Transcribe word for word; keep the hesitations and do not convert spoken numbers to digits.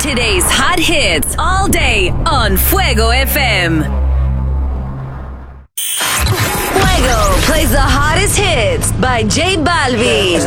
Today's hot hits all day on Fuego F M. Fuego plays the hottest hits by J Balvin.